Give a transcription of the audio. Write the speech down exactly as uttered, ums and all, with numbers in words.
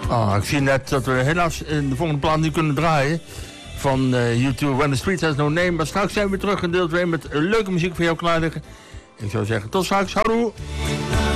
Oh, ik zie net dat we helaas in de volgende plaat niet kunnen draaien. Van uh, U twee, When the Street Has No Name. Maar straks zijn we terug in deel twee met leuke muziek voor jou klaar liggen. Ik zou zeggen, tot straks. Houdoe!